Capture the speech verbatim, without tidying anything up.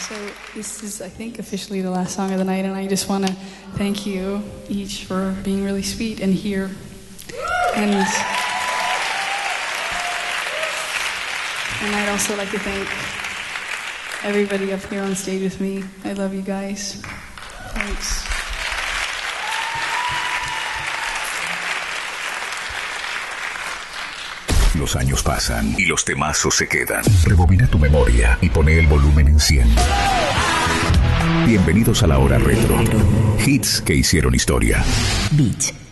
So this is, I think, officially the last song of the night, and I just want to thank you each for being really sweet and here. And, and I'd also like to thank everybody up here on stage with me. I love you guys. Thanks. Los años pasan y los temazos se quedan. Rebobina tu memoria y pone el volumen en cien. Bienvenidos a la hora retro. Hits que hicieron historia. Beat.